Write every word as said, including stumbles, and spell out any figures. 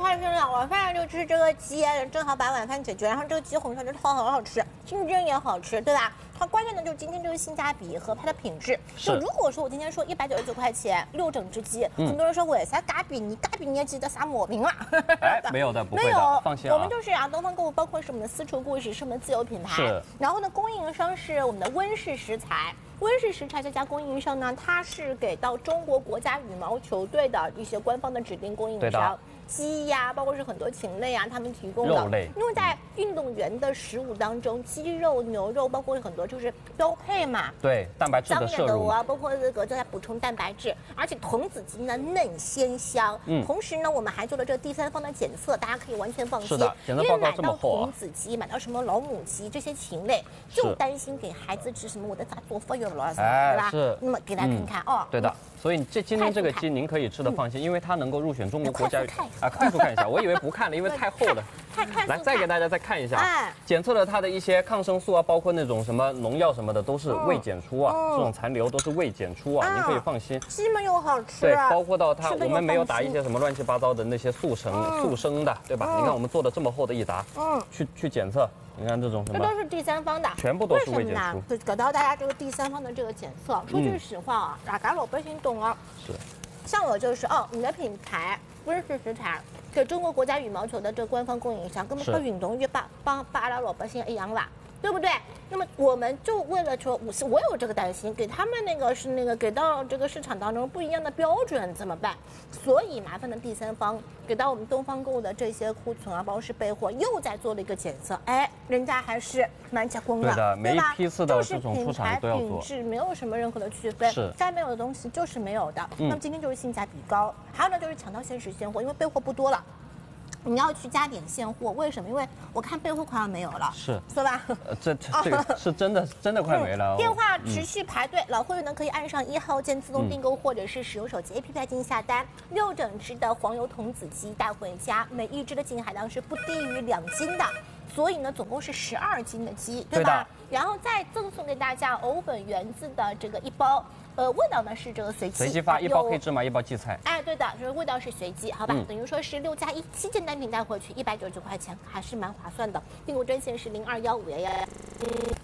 开心了，晚饭就吃这个鸡，正好把晚饭解决。然后这个鸡红烧就超好好吃，清蒸也好吃，对吧？它关键的就是今天这个性价比和它的品质。就如果说我今天说一百九十九块钱六整只鸡，嗯、很多人说为啥嘎比你嘎比你也记得啥毛病啊？ 哎，没有的，不会的， 没有， 放心啊。 我们就是啊，东方购物包括是我们的丝绸故事，是我们的自有品牌。是。然后呢，供应商是我们的温氏食材。温氏食材这家供应商呢，它是给到中国国家羽毛球队的一些官方的指定供应商。鸡呀，包括是很多禽类啊，他们提供的。 肉类。 因为在运动员的食物当中，鸡肉、牛肉，包括很多就是标配嘛。 对，蛋白质的摄入啊，包括这个都在补充蛋白质，而且童子鸡呢嫩鲜香。嗯。同时呢，我们还做了这个第三方的检测，大家可以完全放心。 是的，检测报告这么厚啊。 因为买到童子鸡，买到什么老母鸡这些禽类，就担心给孩子吃什么我的咋做法有了什么，对吧？ 是。 那么给大家看看哦。 对的。所以这今天这个鸡您可以吃的放心，因为它能够入选中国国家啊，快速看一下，我以为不看了，因为太厚了。 太快速。 来，再给大家再看一下，检测了它的一些抗生素啊，包括那种什么农药什么的，都是未检出啊，这种残留都是未检出啊，您可以放心。 鸡们又好吃。 对，包括到它，我们没有打一些什么乱七八糟的那些速成、速生的，对吧？你看我们做的这么厚的一沓，嗯，去去检测。你看这种什么， 这都是第三方的， 全部都是未检出。 就给到大家这个第三方的这个检测。说句实话啊，大家老百姓懂啊。 是。 像我就是哦，你的品牌温氏食材给中国国家羽毛球的这个官方供应商，跟我们和运动员帮帮帮阿拉老百姓一样吧，对不对？那么我们就为了说，我是我有这个担心，给他们那个是那个给到这个市场当中不一样的标准怎么办？所以麻烦的第三方给到我们东方购物的这些库存啊，包括是备货，又在做了一个检测，哎，人家还是蛮加工的， 对的，每一批次的这种出厂都要做， 品质没有什么任何的区分， 是该没有的东西就是没有的。嗯、那么今天就是性价比高，还有呢就是抢到限时现货，因为备货不多了。你要去加点现货，为什么？因为我看备货快要没有了， 是是吧？ 呃，这这这个是真的，真的快没了。 嗯、电话持续排队，嗯、老会员呢可以按上一号键自动订购，嗯、或者是使用手机 A P P 来进行下单。六整只的黄油童子鸡带回家，每一只的净海量是不低于两斤的。所以呢，总共是十二斤的鸡，对吧？对然后再赠送给大家藕粉圆子的这个一包，呃，味道呢是这个随机随机发，一包可以芝麻，一包荠菜。 哎，对的，就是味道是随机，好吧？嗯、等于说是六加一七件单品带回去，一百九十九块钱，还是蛮划算的。订购专线是零二幺五幺幺。